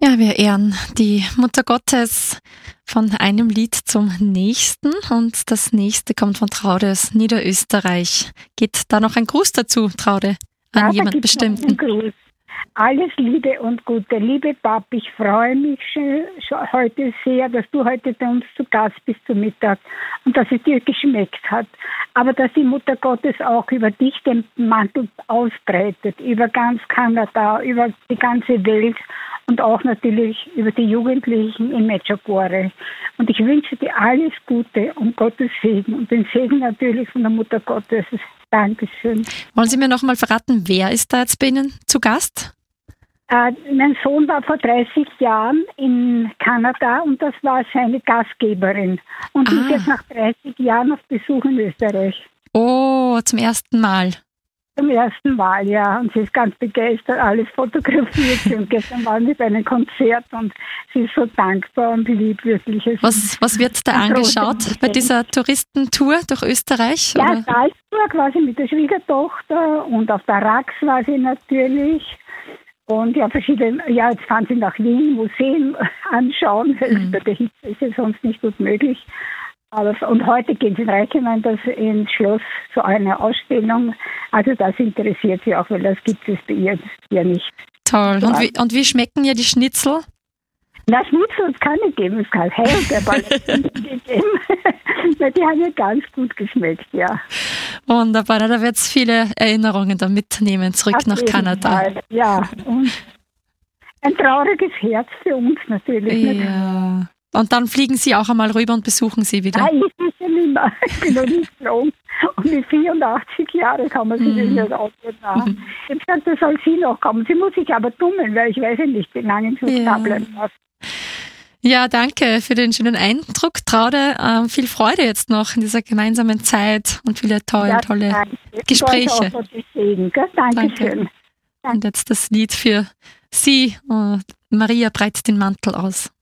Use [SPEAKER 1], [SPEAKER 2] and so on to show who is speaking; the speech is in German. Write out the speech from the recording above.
[SPEAKER 1] Ja, wir ehren die Mutter Gottes von einem Lied zum nächsten und das nächste kommt von Traude aus Niederösterreich. Geht da noch ein Gruß dazu, Traude, an jemand bestimmten?
[SPEAKER 2] Gruß. Alles Liebe und Gute. Liebe Pap, ich freue mich schon heute sehr, dass du heute bei uns zu Gast bist zum Mittag und dass es dir geschmeckt hat. Aber dass die Mutter Gottes auch über dich den Mantel ausbreitet, über ganz Kanada, über die ganze Welt und auch natürlich über die Jugendlichen in Medjugorje. Und ich wünsche dir alles Gute und Gottes Segen und den Segen natürlich von der Mutter Gottes. Dankeschön.
[SPEAKER 1] Wollen Sie mir noch mal verraten, wer ist da jetzt bei Ihnen zu Gast?
[SPEAKER 2] Mein Sohn war vor 30 Jahren in Kanada und das war seine Gastgeberin. Und ist jetzt nach 30 Jahren auf Besuch in Österreich.
[SPEAKER 1] Oh, zum ersten Mal.
[SPEAKER 2] Zum ersten Mal, ja. Und sie ist ganz begeistert, alles fotografiert. Und gestern waren wir bei einem Konzert und sie ist so dankbar und lieb, wirklich.
[SPEAKER 1] Was wird da angeschaut bei dieser Touristentour durch Österreich?
[SPEAKER 2] Ja,
[SPEAKER 1] oder?
[SPEAKER 2] Salzburg war sie mit der Schwiegertochter und auf der Rax war sie natürlich. Und ja, jetzt fahren sie nach Wien, Museen anschauen, bei der Hitze ist es sonst nicht gut möglich. Und heute gehen sie in Reichenau, das ins Schloss, zu einer Ausstellung. Also das interessiert sie auch, weil das gibt es bei ihr ja nicht.
[SPEAKER 1] Toll. Und wie schmecken ihr die Schnitzel?
[SPEAKER 2] Na, Schnitzel kann es geben, es kann Hell und der Ballett gegeben. Die haben ja ganz gut geschmeckt, ja.
[SPEAKER 1] Wunderbar, da wird es viele Erinnerungen da mitnehmen, zurück
[SPEAKER 2] Auf
[SPEAKER 1] nach
[SPEAKER 2] jeden
[SPEAKER 1] Kanada.
[SPEAKER 2] Fall, ja, und ein trauriges Herz für uns natürlich.
[SPEAKER 1] Ja. Und dann fliegen Sie auch einmal rüber und besuchen Sie wieder.
[SPEAKER 2] Nein, ich bin ja nicht mehr. Ich bin noch nicht geflogen. Und mit 84 Jahren kann man sich nicht ausgehen. Ich habe gesagt, da soll sie noch kommen. Sie muss sich aber tummeln, weil ich weiß ja nicht, wie lange sie da bleiben darf.
[SPEAKER 1] Ja, danke für den schönen Eindruck, Traude. Viel Freude jetzt noch in dieser gemeinsamen Zeit und viele tolle Gespräche.
[SPEAKER 2] Dankeschön.
[SPEAKER 1] Und jetzt das Lied für Sie. Maria breitet den Mantel aus.